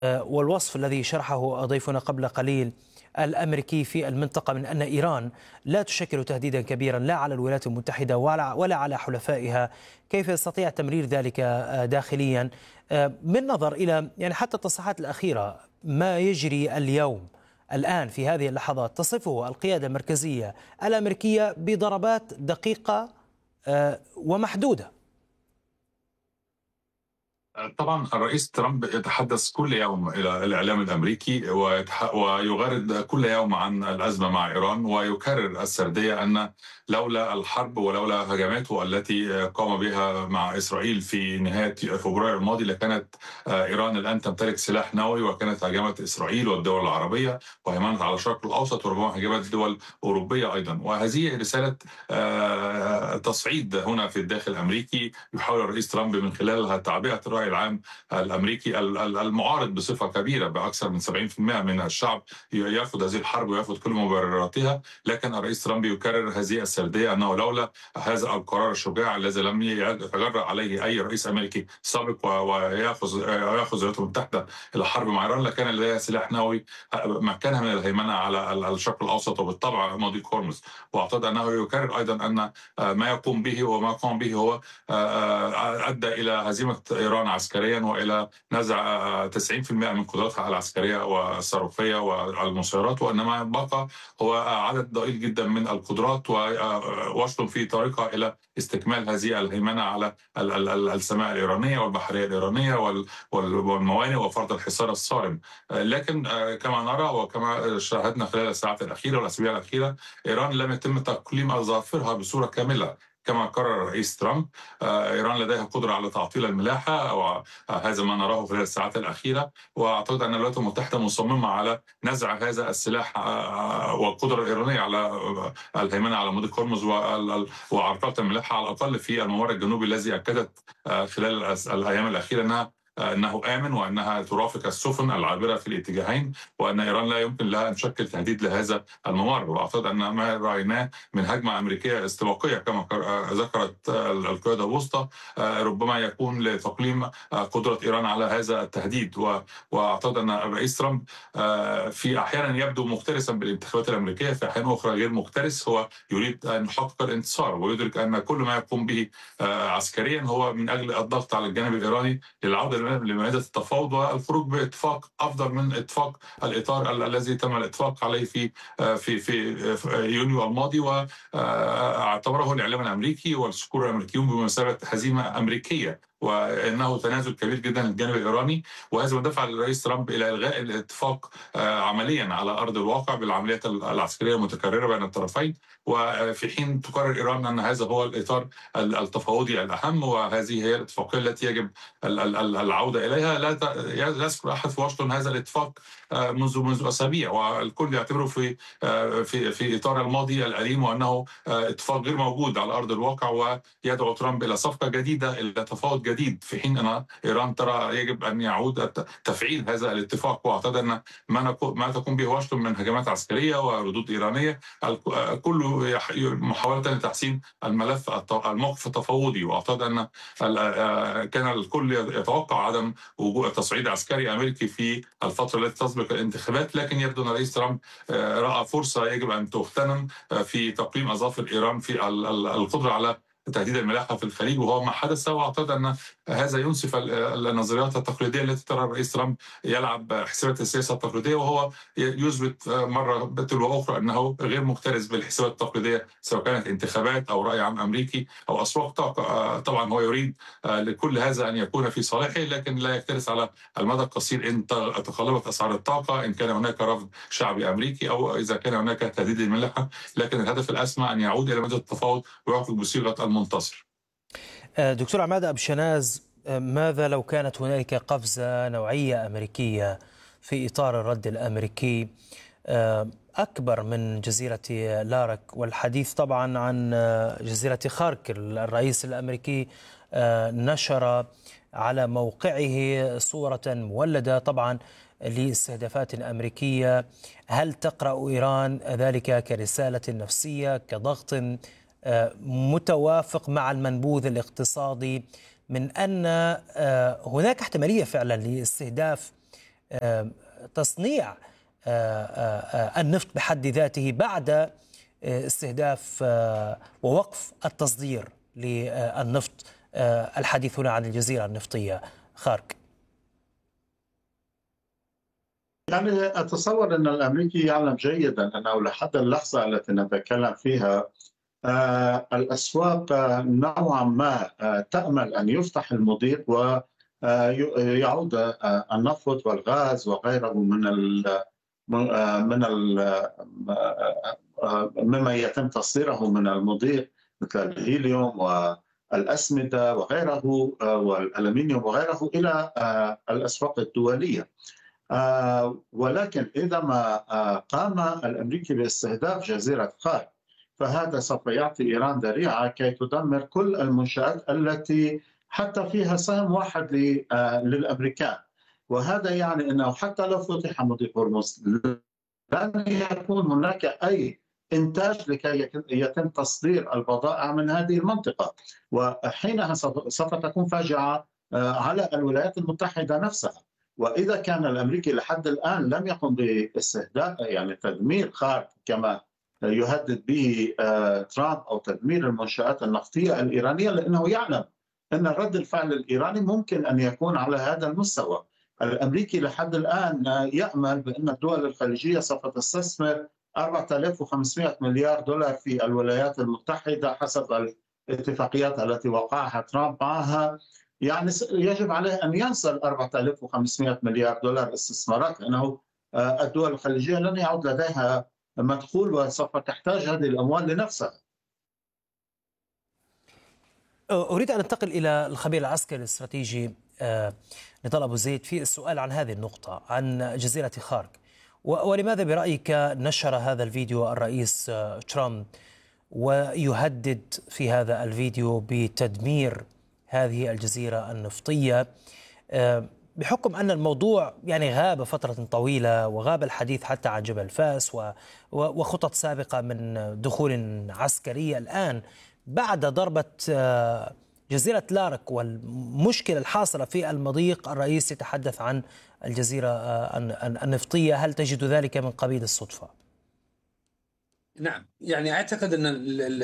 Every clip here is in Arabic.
والوصف الذي شرحه ضيفنا قبل قليل الأمريكي في المنطقة من أن إيران لا تشكل تهديدا كبيرا لا على الولايات المتحدة ولا على حلفائها، كيف يستطيع تمرير ذلك داخليا؟ بالنظر إلى يعني حتى التصريحات الأخيرة، ما يجري اليوم الآن في هذه اللحظات تصفه القيادة المركزية الأمريكية بضربات دقيقة ومحدودة. طبعا الرئيس ترامب يتحدث كل يوم إلى الإعلام الأمريكي ويغرد كل يوم عن الأزمة مع إيران، ويكرر السردية أن لولا الحرب ولولا هجماته التي قام بها مع إسرائيل في نهاية فبراير الماضي لكانت إيران الآن تمتلك سلاح نووي، وكانت هاجمت إسرائيل والدول العربية وهيمنت على الشرق الأوسط، وربما هاجمت دول أوروبية أيضا. وهذه رسالة تصعيد هنا في الداخل الأمريكي يحاول الرئيس ترامب من خلالها تعبئة الرأي العام الأمريكي المعارض بصفة كبيرة، بأكثر من 70% من الشعب يرفض هذه الحرب ويرفض كل مبرراتها. لكن الرئيس ترامب يكرر هذه السردية أنه لولا هذا القرار الشجاع الذي لم يتجرأ عليه أي رئيس أمريكي سابق ويأخذ الولايات المتحدة إلى حرب مع إيران، لكان لديها سلاح نووي مكنها من الهيمنة على الشرق الأوسط وبالطبع مضيق هرمز. وأعتقد أنه يكرر أيضا أن ما يقوم به وما قام به هو أدى إلى هزيمة إيران عسكريا وإلى نزع 90% من قدراتها العسكرية والصاروخية والمسيرات، وإنما بقى هو عدد ضئيل جدا من القدرات، وواشنطن في طريقها إلى استكمال هذه الهيمنة على السماء الإيرانية والبحرية الإيرانية والموانئ وفرض الحصار الصارم. لكن كما نرى وكما شاهدنا خلال الساعات الأخيرة والأسابيع الأخيرة، إيران لم يتم تقليم أظافرها بصورة كاملة كما قرر الرئيس ترامب. إيران لديها قدرة على تعطيل الملاحة، وهذا ما نراه خلال الساعات الأخيرة. وأعتقد أن الولايات المتحدة مصممة على نزع هذا السلاح والقدرة الإيرانية على الهيمنة على مضيق هرمز وعرقلة الملاحة على الأقل في الممر الجنوبي، الذي أكدت خلال الأيام الأخيرة أنه آمن وأنها ترافق السفن العابرة في الاتجاهين، وأن إيران لا يمكن لها أن تشكل تهديد لهذا الممر. وأعتقد أن ما رأيناه من هجمة أمريكية استباقية كما ذكرت القيادة الوسطى ربما يكون لتقليم قدرة إيران على هذا التهديد. وأعتقد أن الرئيس ترامب في أحيانا يبدو مختلسا بالانتخابات الأمريكية، في أحيان أخرى غير مختلس. هو يريد أن يحقق الانتصار ويدرك أن كل ما يقوم به عسكريا هو من أجل الضغط على الجانب الإيراني للعودة لمائدة التفاوض والخروج باتفاق أفضل من اتفاق الإطار الذي تم الاتفاق عليه في يونيو الماضي، واعتبره الإعلام الأمريكي والصقور الأمريكيون بمثابة هزيمة أمريكية، وانه تنازل كبير جدا للجانب الايراني. وهذا ما دفع الرئيس ترامب الى الغاء الاتفاق عمليا على ارض الواقع بالعمليات العسكريه المتكرره بين الطرفين، وفي حين تقرر ايران ان هذا هو الاطار التفاوضي الاهم، وهذه هي الاتفاقيه التي يجب العوده اليها. لا يذكر احد في واشنطن هذا الاتفاق منذ اسابيع، والكل يعتبره في اطار الماضي الاليم، وانه اتفاق غير موجود على ارض الواقع، ويدعو ترامب الى صفقه جديده، الى تفاوض جديد، في حين ان ايران ترى يجب ان يعود تفعيل هذا الاتفاق. واعتقد ان ما تقوم به واشنطن من هجمات عسكريه وردود ايرانيه كله محاوله لتحسين الموقف التفاوضي. واعتقد ان كان الكل يتوقع عدم وجود تصعيد عسكري امريكي في الفتره التي تسبق الانتخابات، لكن يبدو ان الرئيس ترامب راى فرصه يجب ان تغتنم في تقليم اظافر ايران في القدره على تهديد الملاحة في الخليج، وهو ما حدث. واعتقد ان هذا ينسف النظريات التقليديه التي ترى الرئيس ترامب يلعب حسابات السياسه التقليديه، وهو يثبت مره تلو اخرى انه غير مكترث بالحسابات التقليديه، سواء كانت انتخابات او راي عام امريكي او اسواق طاقه. طبعا هو يريد لكل هذا ان يكون في صالحه، لكن لا يكترث على المدى القصير ان تقلبت اسعار الطاقه، ان كان هناك رفض شعبي امريكي، او اذا كان هناك تهديد للملاحه. لكن الهدف الاسمى ان يعود الى مدى التفاوض ويخرج بصيغه المنتصر. دكتور عماد أبو شناز، ماذا لو كانت هنالك قفزة نوعية أمريكية في إطار الرد الأمريكي أكبر من جزيرة لارك؟ والحديث طبعا عن جزيرة خارك. الرئيس الأمريكي نشر على موقعه صورة مولدة طبعا لاستهدافات أمريكية. هل تقرأ إيران ذلك كرسالة نفسية، كضغط متوافق مع المنبوذ الاقتصادي من أن هناك احتمالية فعلا لاستهداف تصنيع النفط بحد ذاته بعد استهداف ووقف التصدير للنفط. الحديث هنا عن الجزيرة النفطية خارك. يعني أتصور أن الأمريكي يعلم جيدا أنه لحد اللحظة التي نتكلم فيها الأسواق نوعا ما تأمل أن يفتح المضيق ويعود النفط والغاز وغيره من مما يتم تصديره من المضيق مثل الهيليوم والأسمدة وغيره والألمنيوم وغيره إلى الأسواق الدولية. ولكن إذا ما قام الأمريكي باستهداف جزيرة خارك فهذا سوف يعطي إيران ذريعة كي تدمر كل المنشآت التي حتى فيها سهم واحد للأمريكان. وهذا يعني أنه حتى لو فتح مضيق هرمز لن يكون هناك أي إنتاج لكي يتم تصدير البضائع من هذه المنطقة، وحينها سوف تكون فاجعة على الولايات المتحدة نفسها. وإذا كان الأمريكي لحد الآن لم يقم باستهداف يعني تدمير خارك كما يهدد به ترامب أو تدمير المنشآت النفطية الإيرانية، لأنه يعلم أن رد الفعل الإيراني ممكن أن يكون على هذا المستوى. الأمريكي لحد الآن يأمل بأن الدول الخليجية سوف تستثمر 4500 مليار دولار في الولايات المتحدة حسب الاتفاقيات التي وقعها ترامب معها. يعني يجب عليه أن ينسى 4500 مليار دولار استثمارات، لأنه الدول الخليجية لن يعود لديها مدخول وسوف تحتاج هذه الأموال لنفسها. أريد أن أنتقل إلى الخبير العسكري الاستراتيجي نضال أبو زيد في السؤال عن هذه النقطة عن جزيرة خارك. ولماذا برأيك نشر هذا الفيديو الرئيس ترامب ويهدد في هذا الفيديو بتدمير هذه الجزيرة النفطية، بحكم أن الموضوع يعني غاب فترة طويلة وغاب الحديث حتى عن جبل فاس وخطط سابقة من دخول عسكري؟ الآن بعد ضربة جزيرة لارك والمشكلة الحاصلة في المضيق الرئيس يتحدث عن الجزيرة النفطية، هل تجد ذلك من قبيل الصدفة؟ نعم، يعني أعتقد أن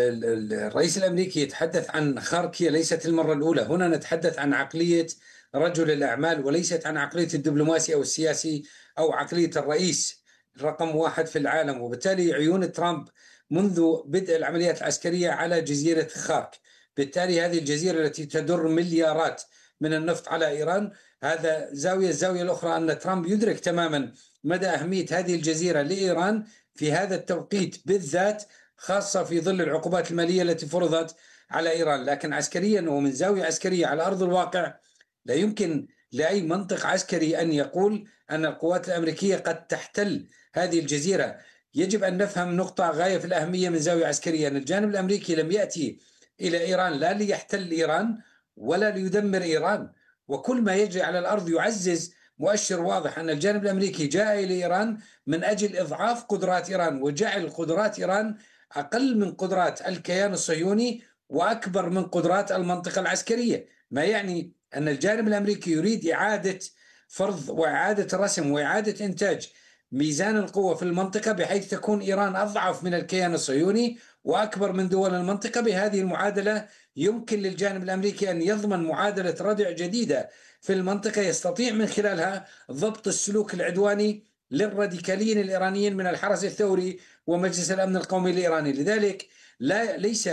الرئيس الأمريكي يتحدث عن خاركيا ليست المرة الأولى. هنا نتحدث عن عقلية رجل الأعمال وليست عن عقلية الدبلوماسي أو السياسي أو عقلية الرئيس رقم واحد في العالم. وبالتالي عيون ترامب منذ بدء العمليات العسكرية على جزيرة خارك. بالتالي هذه الجزيرة التي تدر مليارات من النفط على إيران، هذا زاوية. الزاوية الأخرى أن ترامب يدرك تماما مدى أهمية هذه الجزيرة لإيران في هذا التوقيت بالذات، خاصة في ظل العقوبات المالية التي فرضت على إيران. لكن عسكريا ومن زاوية عسكرية على أرض الواقع لا يمكن لأي منطق عسكري أن يقول أن القوات الأمريكية قد تحتل هذه الجزيرة. يجب أن نفهم نقطة غاية في الأهمية من زاوية عسكرية، أن الجانب الأمريكي لم يأتي إلى إيران لا ليحتل إيران ولا ليدمر إيران، وكل ما يجري على الأرض يعزز مؤشر واضح أن الجانب الأمريكي جاء إلى إيران من أجل إضعاف قدرات إيران وجعل قدرات إيران أقل من قدرات الكيان الصهيوني وأكبر من قدرات المنطقة العسكرية. ما يعني أن الجانب الأمريكي يريد إعادة فرض وإعادة رسم وإعادة إنتاج ميزان القوة في المنطقة بحيث تكون إيران أضعف من الكيان الصهيوني وأكبر من دول المنطقة. بهذه المعادلة يمكن للجانب الأمريكي أن يضمن معادلة ردع جديدة في المنطقة يستطيع من خلالها ضبط السلوك العدواني للراديكاليين الإيرانيين من الحرس الثوري ومجلس الأمن القومي الإيراني. لذلك ليس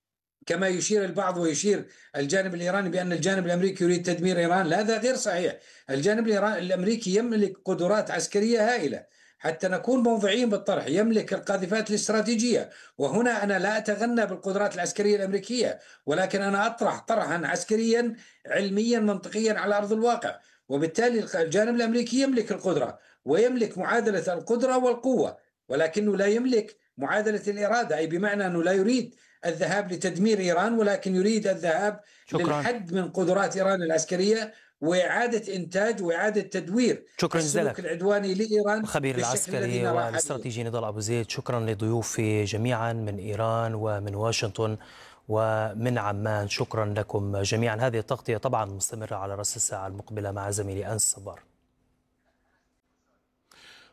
كما يشير البعض ويشير الجانب الإيراني بأن الجانب الأمريكي يريد تدمير إيران، لا، هذا غير صحيح. الجانب الأمريكي يملك قدرات عسكرية هائلة، حتى نكون موضوعيين بالطرح، يملك القاذفات الاستراتيجييه. وهنا أنا لا أتغنى بالقدرات العسكرية الأمريكية، ولكن أنا أطرح طرحا عسكريا علميا منطقيا على أرض الواقع. وبالتالي الجانب الأمريكي يملك القدرة ويملك معادلة القدرة والقوة، ولكنه لا يملك معادلة الإرادة، أي بمعنى أنه لا يريد الذهاب لتدمير إيران، ولكن يريد الذهاب للحد من قدرات إيران العسكرية وإعادة إنتاج وإعادة تدوير السلوك العدواني لإيران. خبير العسكري والاستراتيجي نضال أبو زيد، شكرا لضيوفي جميعا من إيران ومن واشنطن ومن عمان، شكرا لكم جميعا. هذه التغطية طبعا مستمرة على رأس الساعة المقبلة مع زميلي أنس صبار.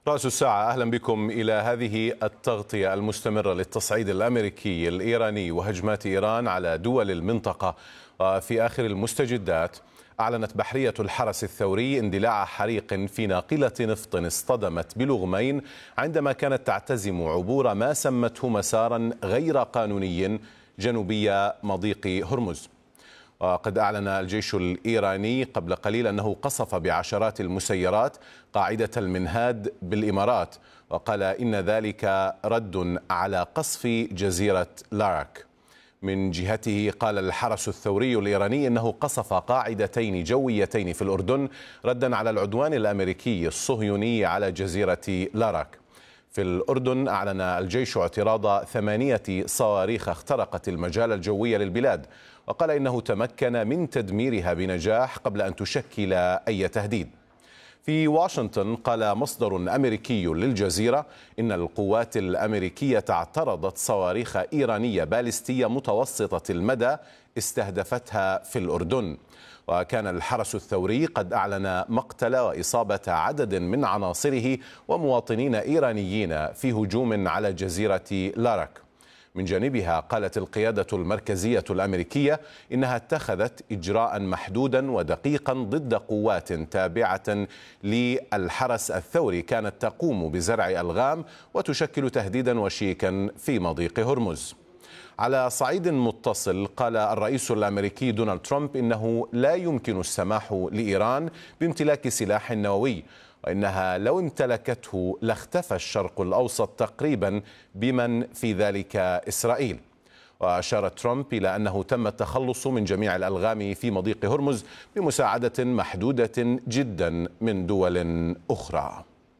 رأس الساعة، أهلا بكم إلى هذه التغطية المستمرة للتصعيد الأمريكي الإيراني وهجمات إيران على دول المنطقة. في آخر المستجدات أعلنت بحرية الحرس الثوري اندلاع حريق في ناقلة نفط اصطدمت بلغمين عندما كانت تعتزم عبور ما سمته مسارا غير قانوني جنوبي مضيق هرمز. وقد أعلن الجيش الإيراني قبل قليل أنه قصف بعشرات المسيرات قاعدة المنهاد بالإمارات، وقال إن ذلك رد على قصف جزيرة لاراك. من جهته قال الحرس الثوري الإيراني إنه قصف قاعدتين جويتين في الأردن ردا على العدوان الأمريكي الصهيوني على جزيرة لاراك. في الأردن أعلن الجيش اعتراض 8 صواريخ اخترقت المجال الجوي للبلاد، وقال إنه تمكن من تدميرها بنجاح قبل أن تشكل أي تهديد. في واشنطن قال مصدر أمريكي للجزيرة إن القوات الأمريكية اعترضت صواريخ إيرانية باليستية متوسطة المدى استهدفتها في الأردن. وكان الحرس الثوري قد أعلن مقتل وإصابة عدد من عناصره ومواطنين إيرانيين في هجوم على جزيرة لاراك. من جانبها قالت القيادة المركزية الأمريكية إنها اتخذت إجراء محدودا ودقيقا ضد قوات تابعة للحرس الثوري كانت تقوم بزرع ألغام وتشكل تهديدا وشيكا في مضيق هرمز. على صعيد متصل قال الرئيس الأمريكي دونالد ترامب إنه لا يمكن السماح لإيران بامتلاك سلاح نووي، وإنها لو امتلكته لاختفى الشرق الأوسط تقريبا بمن في ذلك إسرائيل. وأشار ترامب إلى أنه تم التخلص من جميع الألغام في مضيق هرمز بمساعدة محدودة جدا من دول أخرى.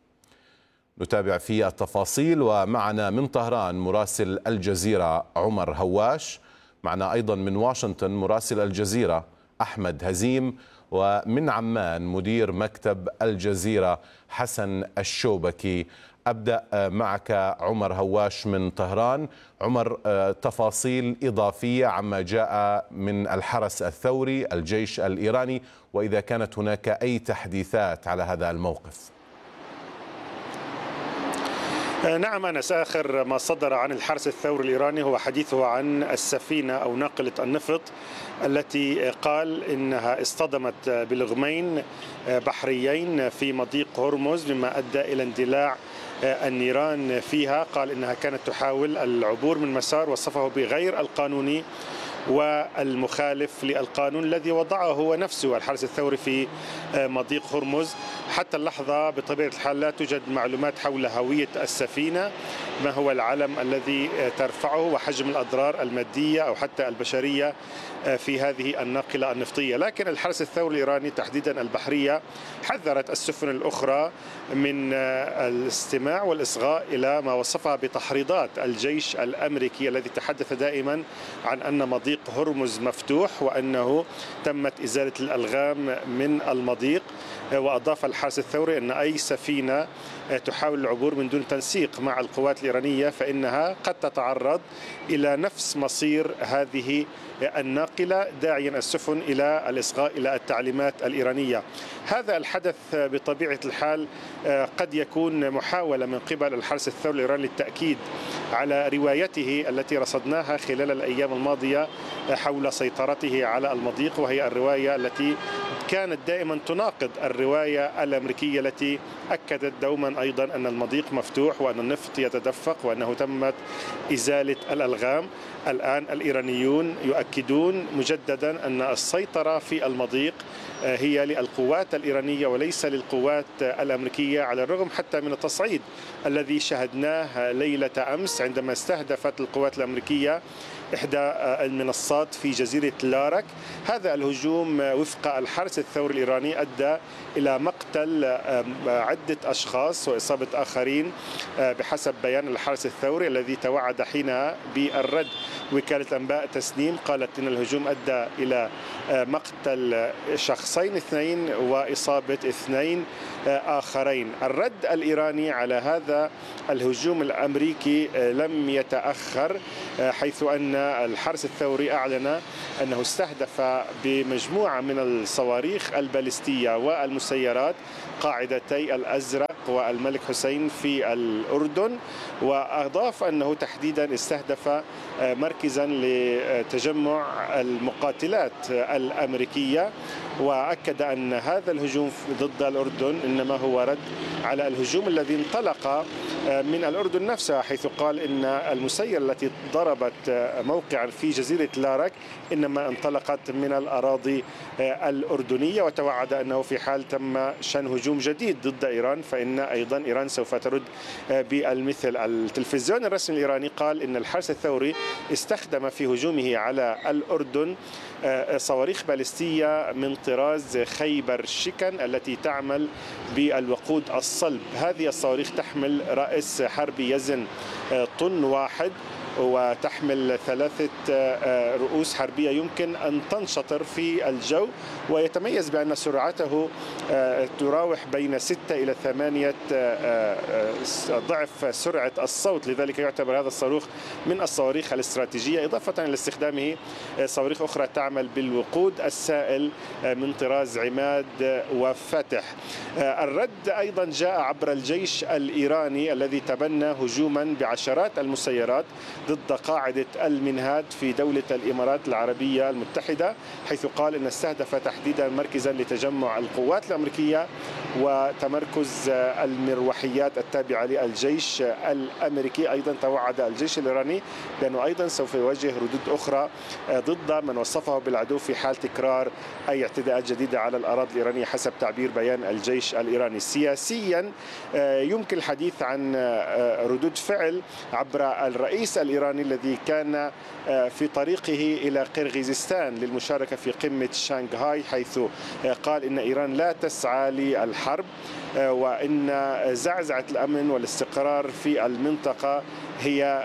نتابع في التفاصيل، ومعنا من طهران مراسل الجزيرة عمر هواش، معنا أيضا من واشنطن مراسل الجزيرة أحمد هزيم، ومن عمان مدير مكتب الجزيرة حسن الشوبكي. أبدأ معك عمر هواش من طهران. عمر، تفاصيل إضافية عما جاء من الحرس الثوري الجيش الإيراني، وإذا كانت هناك أي تحديثات على هذا الموقف. نعم أنس، آخر ما صدر عن الحرس الثوري الإيراني هو حديثه عن السفينة أو ناقلة النفط التي قال إنها اصطدمت بلغمين بحريين في مضيق هرمز مما أدى إلى اندلاع النيران فيها. قال إنها كانت تحاول العبور من مسار وصفه بغير القانوني والمخالف للقانون الذي وضعه هو نفسه الحرس الثوري في مضيق هرمز. حتى اللحظة بطبيعة الحال لا توجد معلومات حول هوية السفينة، ما هو العلم الذي ترفعه وحجم الأضرار المادية أو حتى البشرية في هذه الناقلة النفطية. لكن الحرس الثوري الإيراني تحديدا البحرية حذرت السفن الأخرى من الاستماع والإصغاء إلى ما وصفها بتحريضات الجيش الأمريكي الذي تحدث دائما عن أن مضيق هرمز مفتوح وأنه تمت إزالة الألغام من المضيق. وأضاف الحرس الثوري أن أي سفينة تحاول العبور من دون تنسيق مع القوات الإيرانية فإنها قد تتعرض إلى نفس مصير هذه الناقلة، داعيا السفن إلى الإصغاء إلى التعليمات الإيرانية. هذا الحدث بطبيعة الحال قد يكون محاولة من قبل الحرس الثوري الإيراني للتأكيد على روايته التي رصدناها خلال الأيام الماضية حول سيطرته على المضيق، وهي الرواية التي كانت دائما تناقض الرواية الأمريكية التي أكدت دوما أيضا أن المضيق مفتوح وأن النفط يتدفق وأنه تمت إزالة الألغام. الآن الإيرانيون يؤكدون مجددا أن السيطرة في المضيق هي للقوات الإيرانية وليس للقوات الأمريكية، على الرغم حتى من التصعيد الذي شاهدناه ليلة أمس عندما استهدفت القوات الأمريكية إحدى المنصات في جزيرة لاراك. هذا الهجوم وفق الحرس الثوري الإيراني أدى إلى مقتل عدة أشخاص وإصابة آخرين بحسب بيان الحرس الثوري الذي توعد حينها بالرد. وكالة أنباء تسنيم قالت إن الهجوم أدى إلى مقتل شخصين اثنين وإصابة اثنين آخرين. الرد الإيراني على هذا الهجوم الأمريكي لم يتأخر. حيث أن الحرس الثوري أعلن أنه استهدف بمجموعة من الصواريخ البالستية والمسيرات قاعدتي الأزرق والملك حسين في الأردن، وأضاف أنه تحديدا استهدف مركزا لتجمع المقاتلات الأمريكية، وأكد أن هذا الهجوم ضد الأردن إنما هو رد على الهجوم الذي انطلق من الأردن نفسها، حيث قال إن المسيرة التي ضربت موقعا في جزيرة لارك إنما انطلقت من الأراضي الأردنية، وتوعد أنه في حال تم شن هجوم جديد ضد إيران فإن أيضا إيران سوف ترد بالمثل. التلفزيون الرسمي الإيراني قال إن الحرس الثوري استخدم في هجومه على الأردن صواريخ باليستية من طراز خيبر شكن التي تعمل بالوقود الصلب. هذه الصواريخ تحمل رأس حربي يزن طن واحد، وتحمل 3 رؤوس حربية يمكن أن تنشطر في الجو، ويتميز بأن سرعته تراوح بين 6 إلى 8 ضعف سرعة الصوت، لذلك يعتبر هذا الصاروخ من الصواريخ الاستراتيجية، إضافة إلى استخدامه صواريخ أخرى تعمل بالوقود السائل من طراز عماد وفتح. الرد أيضا جاء عبر الجيش الإيراني الذي تبنى هجوما بعشرات المسيرات ضد قاعدة المنهاد في دولة الإمارات العربية المتحدة، حيث قال أن استهدف تحديدا مركزا لتجمع القوات الأمريكية وتمركز المروحيات التابعة للجيش الأمريكي. أيضا توعد الجيش الإيراني بأنه أيضا سوف يواجه ردود أخرى ضد من وصفه بالعدو في حال تكرار أي اعتداءات جديدة على الأراضي الإيرانية حسب تعبير بيان الجيش الإيراني. سياسيا يمكن الحديث عن ردود فعل عبر الرئيس الإيراني الذي كان في طريقه إلى قرغيزستان للمشاركة في قمة شانغهاي، حيث قال إن إيران لا تسعى للحرب وإن زعزعة الأمن والاستقرار في المنطقة هي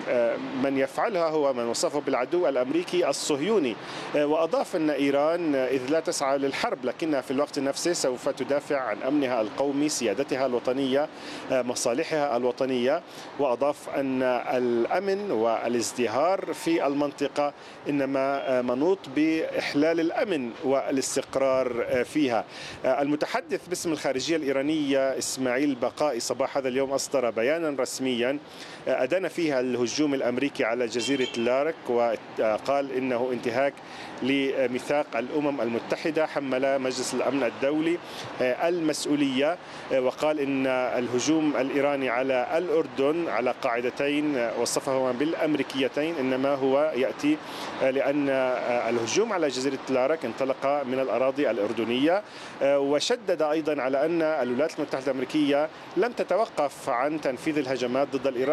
من يفعلها هو من وصفه بالعدو الأمريكي الصهيوني. وأضاف أن إيران إذ لا تسعى للحرب لكنها في الوقت نفسه سوف تدافع عن أمنها القومي، سيادتها الوطنية، مصالحها الوطنية. وأضاف أن الأمن والازدهار في المنطقة إنما منوط بإحلال الأمن والاستقرار فيها. المتحدث باسم الخارجية الإيرانية إسماعيل بقائي صباح هذا اليوم أصدر بيانا رسميا أدان فيها الهجوم الأمريكي على جزيرة لارك، وقال إنه انتهاك لميثاق الأمم المتحدة، حمل مجلس الأمن الدولي المسؤولية، وقال إن الهجوم الإيراني على الأردن على قاعدتين وصفهما بالأمريكيتين إنما هو يأتي لأن الهجوم على جزيرة لارك انطلق من الأراضي الأردنية. وشدد أيضا على أن الولايات المتحدة الأمريكية لم تتوقف عن تنفيذ الهجمات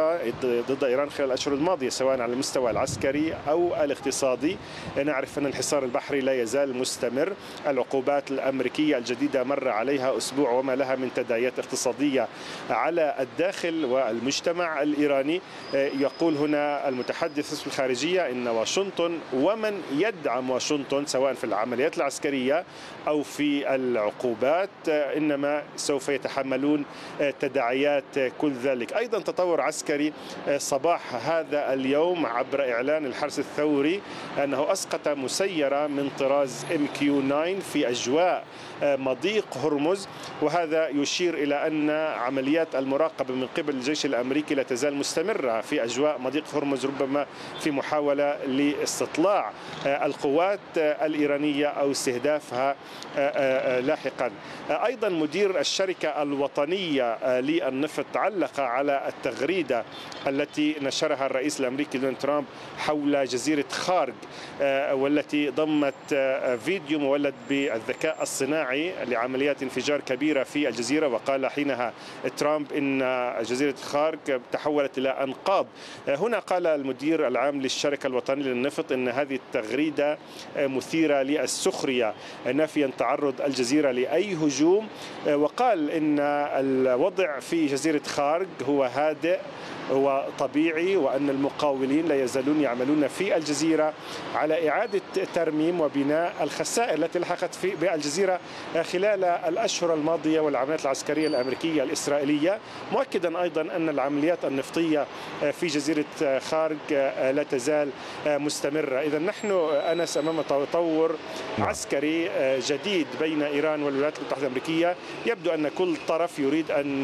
ضد إيران خلال الأشهر الماضية سواء على المستوى العسكري أو الاقتصادي. نعرف أن الحصار البحري لا يزال مستمر، العقوبات الأمريكية الجديدة مر عليها أسبوع وما لها من تداعيات اقتصادية على الداخل والمجتمع الإيراني. يقول هنا المتحدث باسم الخارجية إن واشنطن ومن يدعم واشنطن سواء في العمليات العسكرية أو في العقوبات إنما سوف يتحملون تداعيات كل ذلك. أيضا تطور عسكري صباح هذا اليوم عبر إعلان الحرس الثوري أنه أسقط مسيرة من طراز MQ-9 في أجواء مضيق هرمز، وهذا يشير إلى أن عمليات المراقبة من قبل الجيش الأمريكي لا تزال مستمرة في أجواء مضيق هرمز، ربما في محاولة لاستطلاع القوات الإيرانية أو استهدافها لاحقا. أيضا مدير الشركة الوطنية للنفط علق على التغريدة التي نشرها الرئيس الأمريكي دونالد ترامب حول جزيرة خارج والتي ضمت فيديو مولد بالذكاء الصناعي لعمليات انفجار كبيرة في الجزيرة، وقال حينها ترامب إن جزيرة خارج تحولت إلى أنقاض. هنا قال المدير العام للشركة الوطنية للنفط إن هذه التغريدة مثيرة للسخرية نافيا تعرض الجزيرة لأي هجوم، وقال إن الوضع في جزيرة خارج هو هادئ هو طبيعي، وأن المقاولين لا يزالون يعملون في الجزيرة على إعادة ترميم وبناء الخسائر التي لحقت بالجزيرة خلال الأشهر الماضية والعمليات العسكرية الأمريكية الإسرائيلية، مؤكدا أيضا أن العمليات النفطية في جزيرة خارج لا تزال مستمرة. إذا نحن أنس أمام تطور عسكري جديد بين إيران والولايات المتحدة الأمريكية. يبدو أن كل طرف يريد أن